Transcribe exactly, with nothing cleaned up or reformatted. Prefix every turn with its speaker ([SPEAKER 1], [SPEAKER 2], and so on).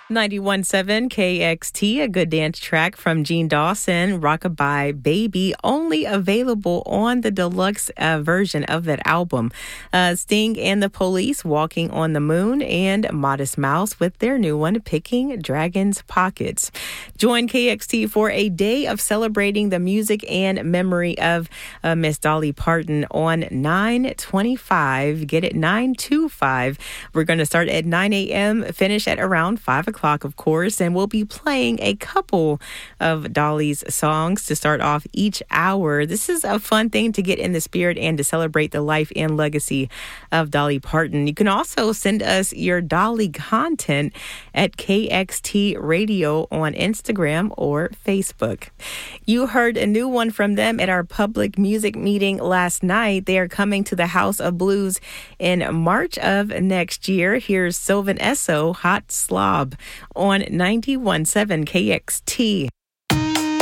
[SPEAKER 1] ninety-one point seven K X T, a good dance track from Gene Dawson, Rockabye Baby, only available on the deluxe uh, version of that album. Uh, Sting and the Police, Walking on the Moon, and Modest Mouse with their new one, Picking Dragon's Pockets. Join K X T for a day of celebrating the music and memory of uh, Miss Dolly Parton on nine twenty-five. Get it, nine twenty-five. We're going to start at nine a.m., finish at around five o'clock. O'clock, of course, and we'll be playing a couple of Dolly's songs to start off each hour. This is a fun thing to get in the spirit and to celebrate the life and legacy of Dolly Parton. You can also send us your Dolly content at K X T Radio on Instagram or Facebook. You heard a new one from them at our public music meeting last night. They are coming to the House of Blues in March of next year. Here's Sylvan Esso, Hot Slob, on ninety-one point seven K X T.